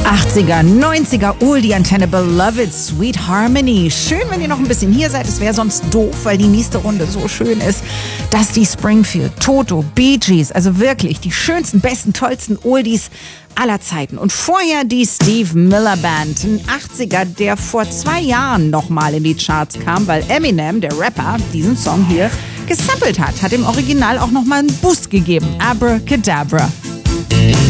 80er, 90er Oldie-Antenne, Beloved, Sweet Harmony. Schön, wenn ihr noch ein bisschen hier seid. Es wäre sonst doof, weil die nächste Runde so schön ist. Dusty Springfield, Toto, Bee Gees, also wirklich die schönsten, besten, tollsten Oldies aller Zeiten. Und vorher die Steve Miller Band, ein 80er, der vor 2 Jahren nochmal in die Charts kam, weil Eminem, der Rapper, diesen Song hier gesampelt hat. Hat im Original auch nochmal einen Boost gegeben. Abracadabra.